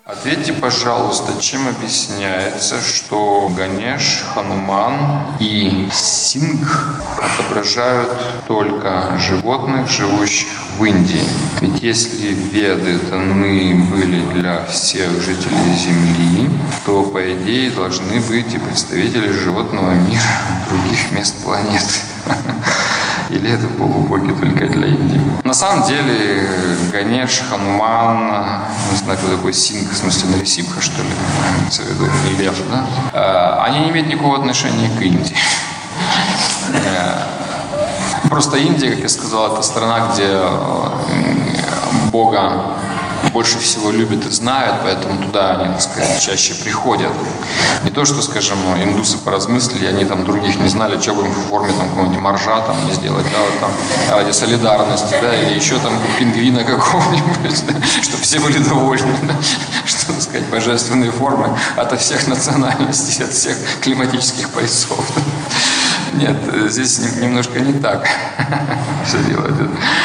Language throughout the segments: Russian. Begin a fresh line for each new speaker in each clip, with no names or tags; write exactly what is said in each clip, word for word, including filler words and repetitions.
Ответьте, пожалуйста, чем объясняется, что Ганеш, Хануман и Сингх отображают только животных, живущих в Индии? Ведь если Веды даны были для всех жителей Земли, то, по идее, должны быть и представители животного мира других мест планеты. Или это полубоги только для Индии? На самом деле Ганеш, Хануман, не знаю, кто такой Сингх, в смысле Нарисимха, что ли, имеется в виду, и Лев, да? Они не имеют никакого отношения к Индии. Просто Индия, как я сказал, это страна, где Бога больше всего любят и знают, поэтому туда они, так сказать, чаще приходят. Не то, что, скажем, индусы поразмыслили, они там других не знали, что бы им в форме там какого-нибудь моржа там не сделать, да, вот там ради солидарности, да, или еще там пингвина какого-нибудь, да, чтобы все были довольны, да, что, так сказать, божественные формы ото всех национальностей, от всех климатических поясов. Нет, здесь немножко не так все делают.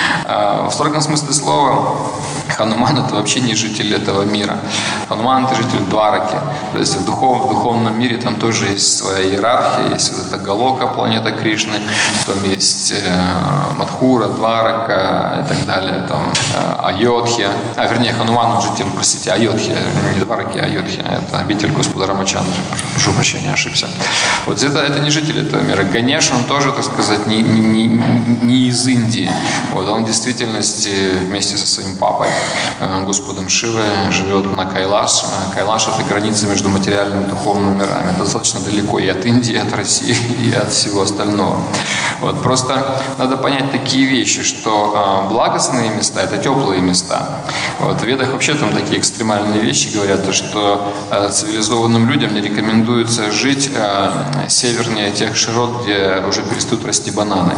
В строгом смысле слова Хануман — это вообще не житель этого мира. Хануман — это житель Двараки. То есть в, духов, в духовном мире там тоже есть своя иерархия. Есть вот эта Галока, планета Кришны, потом есть э, Мадхура, Дварака и так далее, там э, Айодхья. А, вернее, Хануман — он житель, простите, Айодхья, не Двараки, а Айодхья. Это обитель Господа Рамачандры. Прошу прощения, ошибся. Вот это, это не житель этого мира. Ганеш, он тоже, так сказать, не, не, не, не из Индии. Вот, он в действительности вместе со своим папой, Господом Шивой, живет на Кайлаш. Кайлаш — это граница между материальным и духовным мирами. Это достаточно далеко и от Индии, и от России, и от всего остального. Вот, просто надо понять такие вещи, что э, благостные места — это теплые места. Вот, в Ведах вообще там такие экстремальные вещи говорят, то, что э, цивилизованным людям не рекомендуется жить э, севернее тех широт, где уже перестают расти бананы.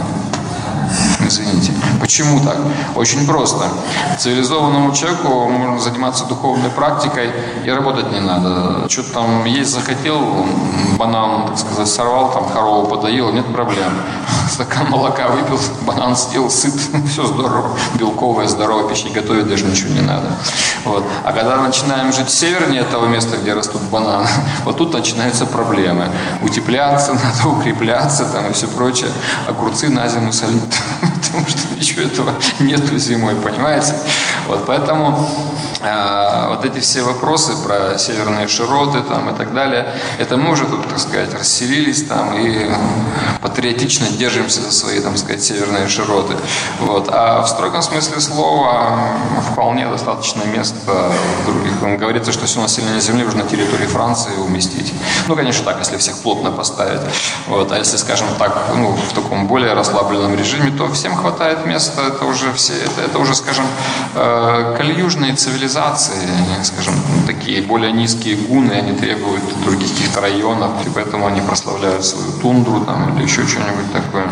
Извините. Почему так? Очень просто. Цивилизованному человеку можно заниматься духовной практикой и работать не надо. Что-то там есть захотел, банан, так сказать, сорвал, там корову подоил, нет проблем. Стакан молока выпил, банан съел, сыт, все здорово. Белковая, здоровая пища, и готовить даже ничего не надо. Вот. А когда начинаем жить севернее того места, где растут бананы, вот тут начинаются проблемы. Утепляться надо, укрепляться там и все прочее. Огурцы на зиму солить, потому что ничего этого нету зимой, понимаете? Вот поэтому э, вот эти все вопросы про северные широты там и так далее, это мы уже тут, так сказать, расселились там и патриотично держимся за свои, там сказать, северные широты. Вот. А в строгом смысле слова вполне достаточно места в других. Говорится, что все население Земли уже на территории Франции уместить. Ну, конечно, так, если всех плотно поставить. Вот. А если, скажем так, ну, в таком более расслабленном режиме, то всем хватает места. Это уже все, это, это уже, скажем, э, кальюжные цивилизации, они, скажем, такие более низкие гуны, они требуют других каких-то районов, и поэтому они прославляют свою тундру там или еще что-нибудь такое.